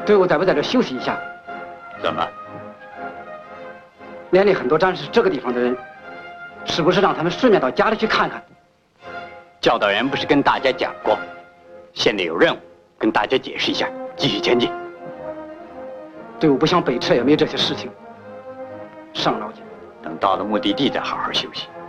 队伍在不在这休息一下？ 怎么？ 连里很多战士这个地方的人，是不是让他们顺便到家里去看看？ 教导员不是跟大家讲过，现在有任务，跟大家解释一下，继续前进。 队伍不想北撤，也没这些事情。上老姐， 等到了目的地再好好休息。